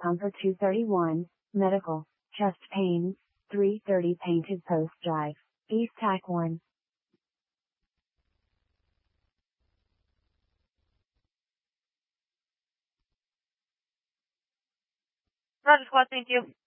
Comfort 231, Medical, Chest Pains, 330 Painted Post Drive, East Tack 1. Roger, squad, thank you.